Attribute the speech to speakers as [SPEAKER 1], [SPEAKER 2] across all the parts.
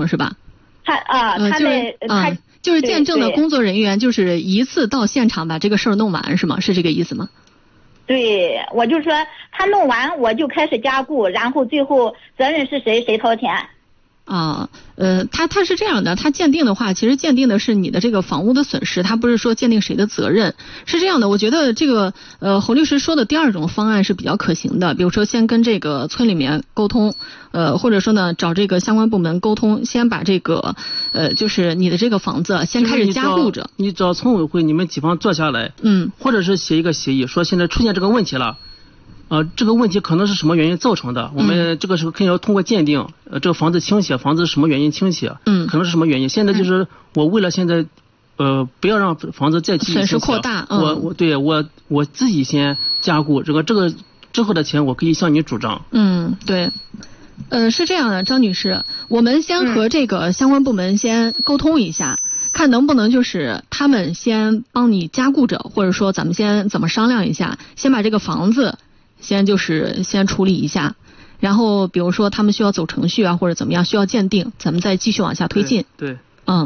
[SPEAKER 1] 证是吧？
[SPEAKER 2] 就是
[SPEAKER 1] 见证的工作人员就是一次到现场把这个事儿弄完是吗？是这个意思吗？
[SPEAKER 2] 对，我就说他弄完我就开始加固，然后最后责任是谁掏钱。
[SPEAKER 1] 他是这样的，他鉴定的话，其实鉴定的是你的这个房屋的损失，他不是说鉴定谁的责任。是这样的，我觉得这个侯律师说的第二种方案是比较可行的，比如说先跟这个村里面沟通，或者说呢找这个相关部门沟通，先把这个就是你的这个房子先开始加固着。
[SPEAKER 3] 你找村委会，你们几方坐下来，或者是写一个协议，说现在出现这个问题了。这个问题可能是什么原因造成的？我们这个时候肯定要通过鉴定，这个房子倾斜，房子是什么原因倾斜？可能是什么原因？现在就是我为了现在，不要让房子再继续
[SPEAKER 1] 损失扩大，
[SPEAKER 3] 我自己先加固，这个之后的钱我可以向你主张。
[SPEAKER 1] 对。是这样的，张女士，我们先和这个相关部门先沟通一下，看能不能就是他们先帮你加固着，或者说咱们先怎么商量一下，先把这个房子先处理一下，然后比如说他们需要走程序啊，或者怎么样需要鉴定，咱们再继续往下推进。
[SPEAKER 3] 对。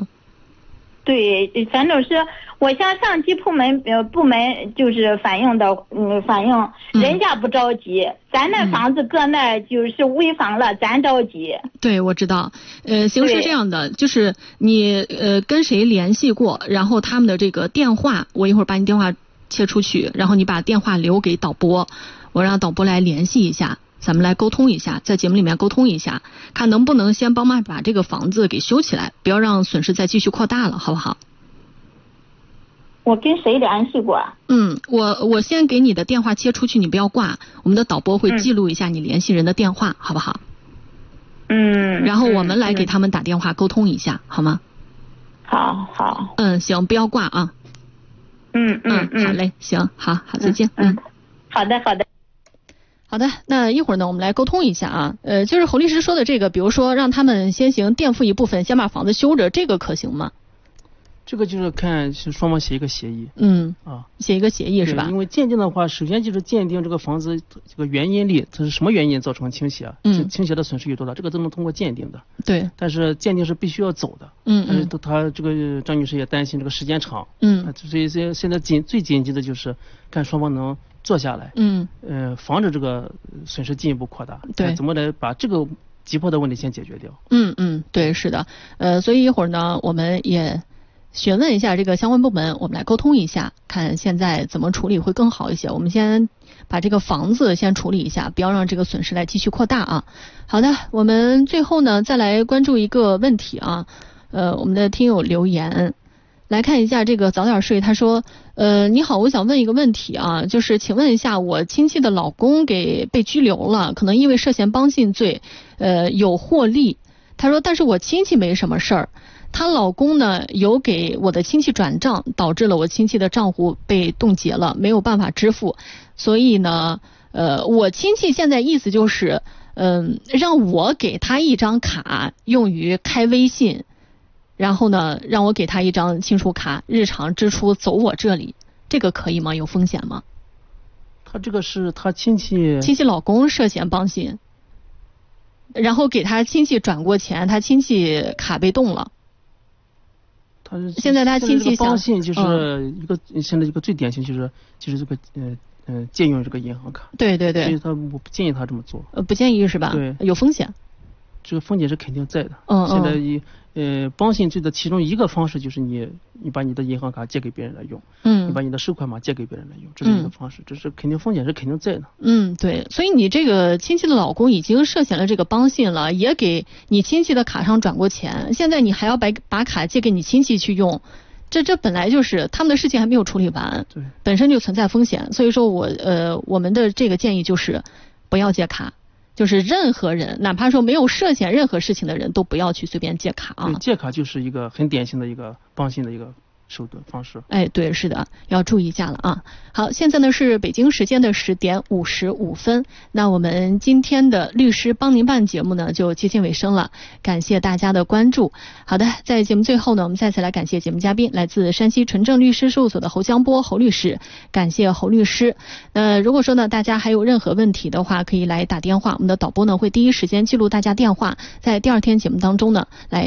[SPEAKER 2] 对，反正是我向上级部门就是反映，人家不着急，咱那房子搁那就是危房了，咱着急。
[SPEAKER 1] 对，我知道。行，是这样的，就是你跟谁联系过，然后他们的这个电话，我一会儿把你电话切出去，然后你把电话留给导播，我让导播来联系一下。咱们来沟通一下，在节目里面沟通一下，看能不能先帮忙把这个房子给修起来，不要让损失再继续扩大了，好不好？
[SPEAKER 2] 我跟谁联系过？
[SPEAKER 1] 我先给你的电话切出去，你不要挂，我们的导播会记录一下你联系人的电话，好不好？然后我们来给他们打电话沟通一下，好吗？
[SPEAKER 2] 好。
[SPEAKER 1] 行，不要挂啊。好嘞，行，好，再见。
[SPEAKER 2] 好的。
[SPEAKER 1] 好的，那一会儿呢，我们来沟通一下啊。就是侯律师说的这个，比如说让他们先行垫付一部分，先把房子修着，这个可行吗？
[SPEAKER 3] 这个就是看双方写一个协议。
[SPEAKER 1] 写一个协议是吧？
[SPEAKER 3] 因为鉴定的话，首先就是鉴定这个房子这个原因力，它是什么原因造成倾斜？倾斜的损失有多大？这个都能通过鉴定的。
[SPEAKER 1] 对。
[SPEAKER 3] 但是鉴定是必须要走的。但是他这个张女士也担心这个时间长。所以现在最紧急的就是看双方能坐下来，防止这个损失进一步扩大。
[SPEAKER 1] 对，
[SPEAKER 3] 怎么来把这个急迫的问题先解决掉？
[SPEAKER 1] 对，是的。所以一会儿呢，我们也询问一下这个相关部门，我们来沟通一下，看现在怎么处理会更好一些。我们先把这个房子先处理一下，不要让这个损失来继续扩大啊。好的，我们最后呢再来关注一个问题啊。我们的听友留言。来看一下这个早点睡，他说你好，我想问一个问题啊，就是请问一下，我亲戚的老公被拘留了，可能因为涉嫌帮信罪有获利。他说但是我亲戚没什么事儿，她老公呢有给我的亲戚转账，导致了我亲戚的账户被冻结了，没有办法支付。所以呢我亲戚现在意思就是让我给他一张卡用于开微信，然后呢让我给他一张亲属卡，日常支出走我这里，这个可以吗？有风险吗？
[SPEAKER 3] 他这个是他亲戚
[SPEAKER 1] 老公涉嫌帮信，然后给他亲戚转过钱，他亲戚卡被冻了。现在他亲戚
[SPEAKER 3] 帮信就是现在一个最典型就是这个借用这个银行卡。
[SPEAKER 1] 对，
[SPEAKER 3] 所以我不建议他这么做。
[SPEAKER 1] 不建议是吧？
[SPEAKER 3] 对，
[SPEAKER 1] 有风险。
[SPEAKER 3] 这个风险是肯定在的。现在帮信罪的其中一个方式就是你把你的银行卡借给别人来用，你把你的收款码借给别人来用，这是一个方式，这是肯定风险是肯定在的。
[SPEAKER 1] 对，所以你这个亲戚的老公已经涉嫌了这个帮信了，也给你亲戚的卡上转过钱，现在你还要把卡借给你亲戚去用，这本来就是他们的事情还没有处理完，
[SPEAKER 3] 对，
[SPEAKER 1] 本身就存在风险，所以说我们的这个建议就是不要借卡。就是任何人，哪怕说没有涉嫌任何事情的人，都不要去随便借卡啊。
[SPEAKER 3] 借卡就是一个很典型的一个帮信的一个手段方式。
[SPEAKER 1] 对，是的，要注意一下了啊。好，现在呢是北京时间的10点55分，那我们今天的律师帮您办节目呢就接近尾声了，感谢大家的关注。好的，在节目最后呢，我们再次来感谢节目嘉宾，来自山西纯正律师事务所的侯江波侯律师，感谢侯律师。如果说呢大家还有任何问题的话，可以来打电话，我们的导播呢会第一时间记录大家电话，在第二天节目当中呢来